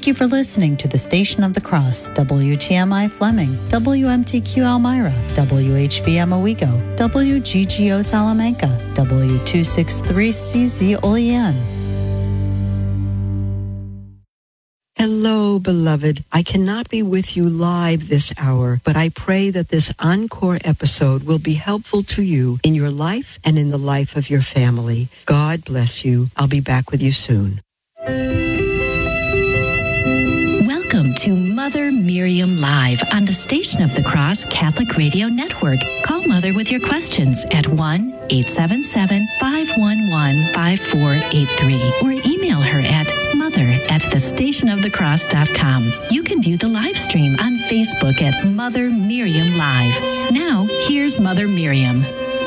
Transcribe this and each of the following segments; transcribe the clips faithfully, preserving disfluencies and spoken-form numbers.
Thank you for listening to the Station of the Cross, W T M I Fleming, W M T Q Elmira, W H V M Owego, W G G O Salamanca, W two sixty-three C Z Olean. Hello, beloved. I cannot be with you live this hour, but I pray that this encore episode will be helpful to you in your life and in the life of your family. God bless you. I'll be back with you soon. Welcome to Mother Miriam Live on the Station of the Cross Catholic Radio Network. Call Mother with your questions at one eight seven seven, five one one, five four eight three or email her at mother at the station of the cross dot com. You can view the live stream on Facebook at Mother Miriam Live. Now, here's Mother Miriam.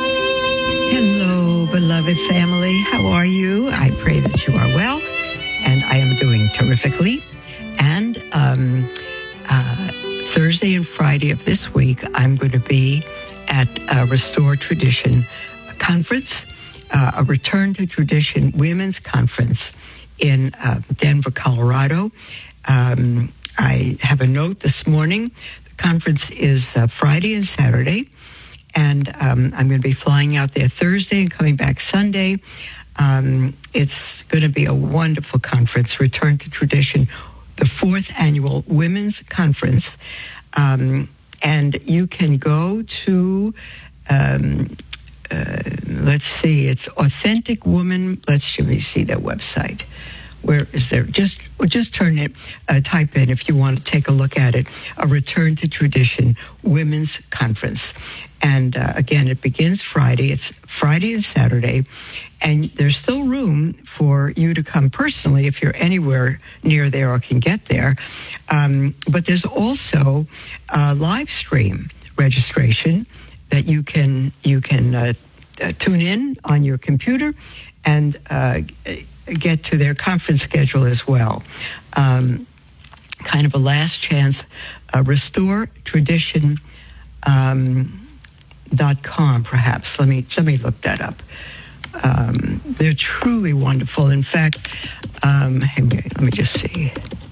Hello, beloved family. How are you? I pray that you are well, and I am doing terrifically. And um, uh, Thursday and Friday of this week, I'm going to be at a Restore Tradition conference, uh, a Return to Tradition Women's Conference in uh, Denver, Colorado. Um, I have a note this morning. The conference is uh, Friday and Saturday, and um, I'm going to be flying out there Thursday and coming back Sunday. Um, it's going to be a wonderful conference, Return to Tradition, the fourth annual Women's Conference. Um, and you can go to, um, uh, let's see, it's Authentic Woman. Let's let me see their website. Where is there? Just just turn it, uh, type in if you want to take a look at it. A Return to Tradition Women's Conference. And uh, again, it begins Friday. It's Friday and Saturday. And there's still room for you to come personally if you're anywhere near there or can get there. Um, but there's also a live stream registration that you can you can uh, uh, tune in on your computer and uh, get to their conference schedule as well. Um, kind of a last chance. Uh, Restore Tradition um, dot com, perhaps. Let me let me look that up. Um, they're truly wonderful. In fact, um, hang on, let me just see.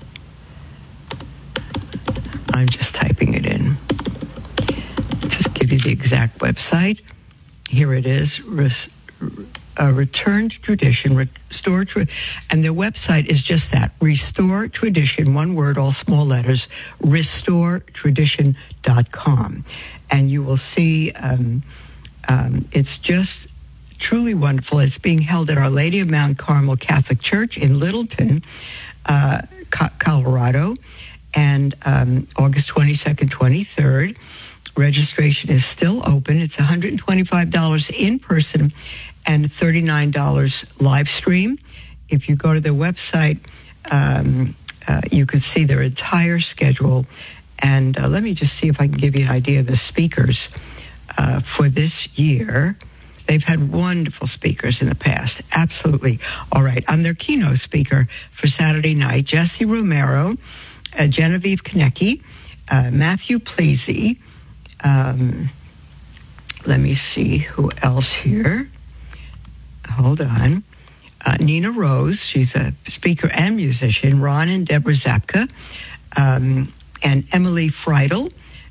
I'm just typing it in. Just give you the exact website. Here it is. Res, uh, Return to Tradition, Restore Tra- and their website is just that. Restore Tradition, one word, all small letters. Restore Tradition dot com, and you will see. Um, um, it's just. Truly wonderful. It's being held at Our Lady of Mount Carmel Catholic Church in Littleton, uh, Colorado, and um, August twenty-second, twenty-third. Registration is still open. It's one hundred twenty-five dollars in person and thirty-nine dollars live stream. If you go to their website, um, uh, you can see their entire schedule. And uh, let me just see if I can give you an idea of the speakers uh, for this year. They've had wonderful speakers in the past. Absolutely. All right. I'm their keynote speaker for Saturday night. Jesse Romero, uh, Genevieve Konecki, uh, Matthew Plesy. Um, let me see who else here. Hold on. Uh, Nina Rose. She's a speaker and musician. Ron and Deborah Zapka. Um, and Emily Friedel.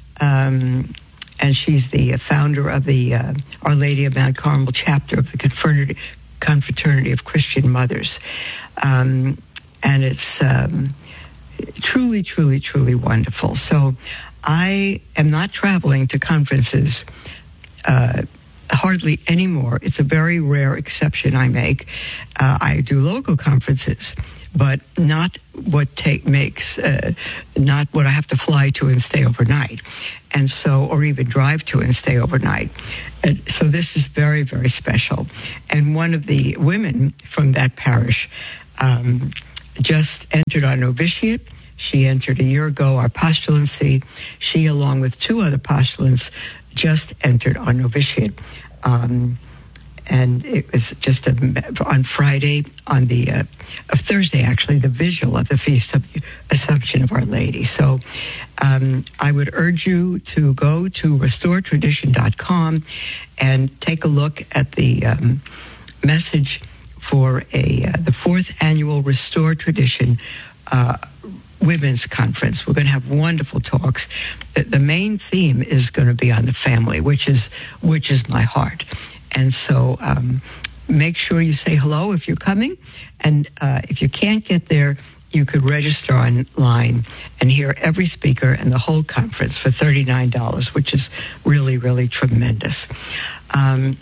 Um And she's the founder of the uh, Our Lady of Mount Carmel chapter of the Confraternity, Confraternity of Christian Mothers. Um, and it's um, truly, truly, truly wonderful. So I am not traveling to conferences uh, hardly anymore. It's a very rare exception I make. Uh, I do local conferences, but not what take makes, uh, not what I have to fly to and stay overnight. And so, or even drive to and stay overnight. And so this is very, very special. And one of the women from that parish um, just entered our novitiate. She entered a year ago our postulancy. She, along with two other postulants, just entered our novitiate. Um, and it was just a, on Friday, on the uh, of Thursday, actually, the vigil of the Feast of the Assumption of Our Lady. So um, I would urge you to go to restore tradition dot com and take a look at the um, message for a uh, the fourth annual Restore Tradition uh, women's conference. We're going to have wonderful talks. The, the main theme is going to be on the family, which is which is my heart. And so um, make sure you say hello if you're coming. And uh, if you can't get there, you could register online and hear every speaker and the whole conference for thirty-nine dollars, which is really, really tremendous. Um,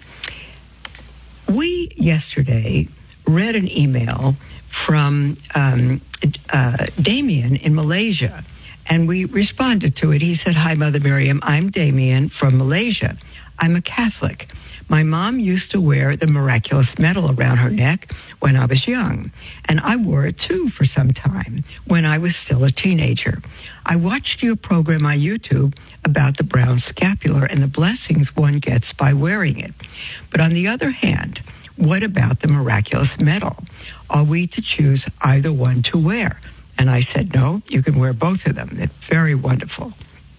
we yesterday read an email from um, uh, Damien in Malaysia, and we responded to it. He said, "Hi, Mother Miriam. I'm Damien from Malaysia. I'm a Catholic. My mom used to wear the miraculous medal around her neck when I was young, and I wore it too for some time when I was still a teenager. I watched your program on YouTube about the brown scapular and the blessings one gets by wearing it. But on the other hand, what about the miraculous medal? Are we to choose either one to wear?" And I said, "No, you can wear both of them. They're very wonderful."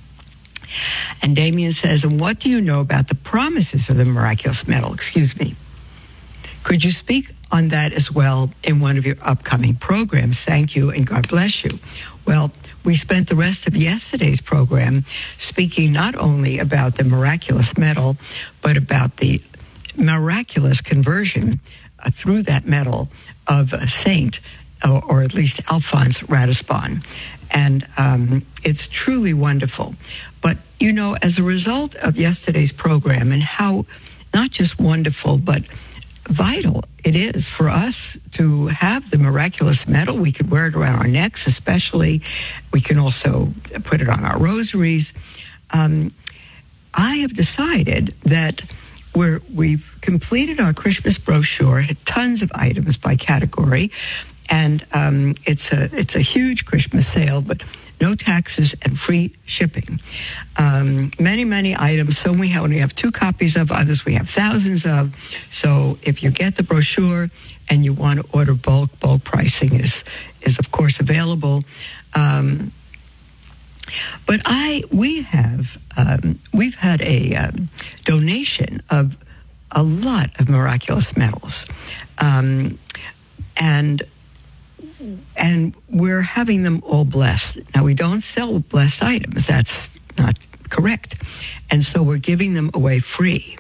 And Damien says, "And what do you know about the promises of the miraculous medal?" Excuse me. "Could you speak on that as well in one of your upcoming programs? Thank you, and God bless you." Well, we spent the rest of yesterday's program speaking not only about the miraculous medal, but about the miraculous conversion uh, through that medal of a saint, or, or at least Alphonse Ratisbonne. And um, it's truly wonderful. But, you know, as a result of yesterday's program and how not just wonderful, but vital it is for us to have the miraculous medal. We could wear it around our necks, especially. We can also put it on our rosaries. Um, I have decided that we're, we've completed our Christmas brochure, tons of items by category, and um, it's a it's a huge Christmas sale, but no taxes and free shipping. Um, many, many items. Some we only have two copies of, others we have thousands of. So if you get the brochure and you want to order bulk, bulk pricing is, is of course available. Um, but I, we have, um, we've had a um, donation of a lot of miraculous medals. Um, and And we're having them all blessed. Now, we don't sell blessed items. That's not correct. And so we're giving them away free.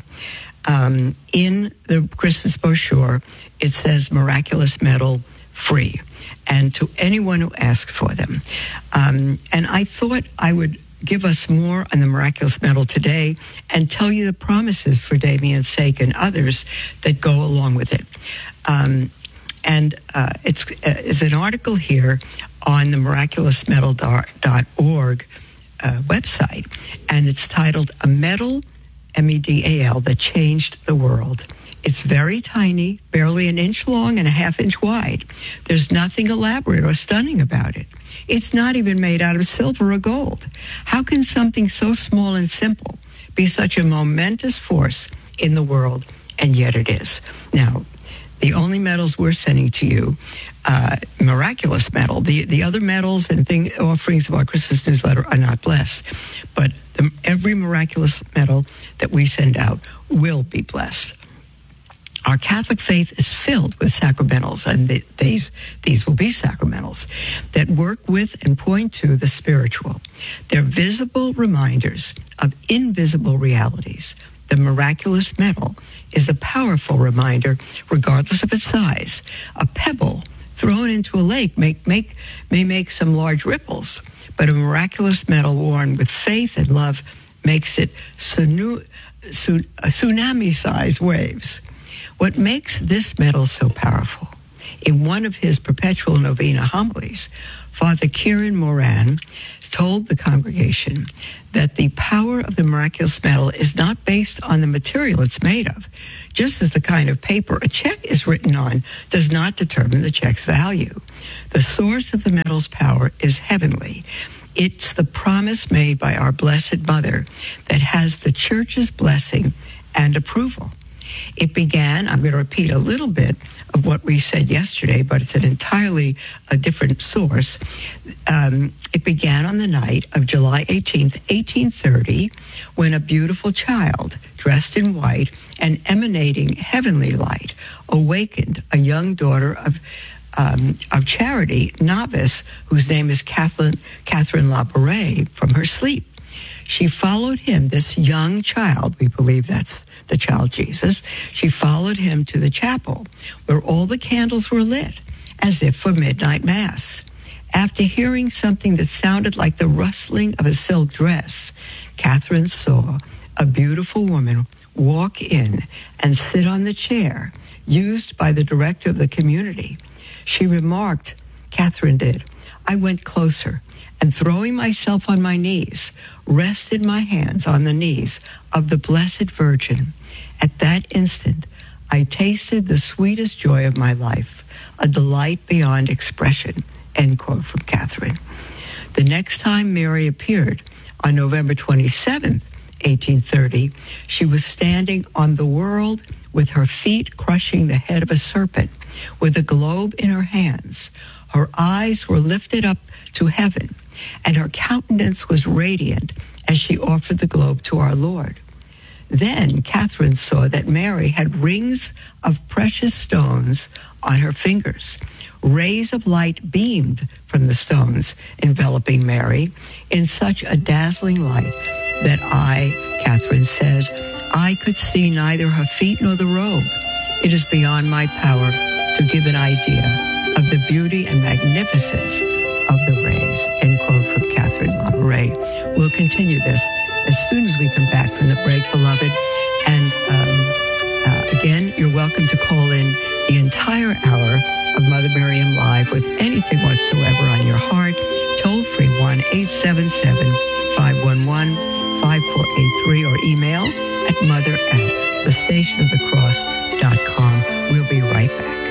Um, in the Christmas brochure, it says miraculous medal free. And to anyone who asks for them. Um, and I thought I would give us more on the miraculous medal today and tell you the promises for Damien's sake and others that go along with it. Um, And uh, it's, uh, it's an article here on the miraculous medal dot org uh, website, and it's titled "A Medal, M E D A L, That Changed the World." It's very tiny, barely an inch long and a half inch wide. There's nothing elaborate or stunning about it. It's not even made out of silver or gold. How can something so small and simple be such a momentous force in the world? And yet it is. Now, the only medals we're sending to you, uh, miraculous medal. The the other medals and thing, offerings of our Christmas newsletter are not blessed. But the, every miraculous medal that we send out will be blessed. Our Catholic faith is filled with sacramentals, and the, these, these will be sacramentals that work with and point to the spiritual. They're visible reminders of invisible realities. The miraculous medal is a powerful reminder, regardless of its size. A pebble thrown into a lake may make, may make some large ripples, but a miraculous medal worn with faith and love makes it tsunu, tsu, tsunami-sized waves. What makes this medal so powerful? In one of his perpetual novena homilies, Father Kieran Moran told the congregation that the power of the miraculous medal is not based on the material it's made of. Just as the kind of paper a check is written on does not determine the check's value. The source of the medal's power is heavenly. It's the promise made by our Blessed Mother that has the Church's blessing and approval. It began, I'm going to repeat a little bit of what we said yesterday, but it's an entirely a different source. Um, it began on the night of July eighteenth, eighteen thirty, when a beautiful child, dressed in white and emanating heavenly light, awakened a young daughter of um, of Charity, novice, whose name is Catherine, Catherine Labouré, from her sleep. She followed him, this young child, we believe that's the child Jesus, she followed him to the chapel where all the candles were lit as if for midnight mass. After hearing something that sounded like the rustling of a silk dress, Catherine saw a beautiful woman walk in and sit on the chair used by the director of the community. She remarked, Catherine did, I went closer and throwing myself on my knees, rested my hands on the knees of the Blessed Virgin. At that instant, I tasted the sweetest joy of my life, a delight beyond expression, end quote from Catherine. The next time Mary appeared, on November twenty-seventh, eighteen thirty, she was standing on the world with her feet crushing the head of a serpent, with a globe in her hands. Her eyes were lifted up to heaven, and her countenance was radiant as she offered the globe to our Lord. Then Catherine saw that Mary had rings of precious stones on her fingers. Rays of light beamed from the stones enveloping Mary in such a dazzling light that I, Catherine said, I could see neither her feet nor the robe. It is beyond my power to give an idea of the beauty and magnificence of the rays, end quote from Catherine Labouré. We'll continue this as soon as we come back from the break, beloved. And um, uh, again, you're welcome to call in the entire hour of Mother Miriam Live with anything whatsoever on your heart. Toll free one eight seven seven, five one one, five four eight three or email at mother at the station of the cross dot com. We'll be right back.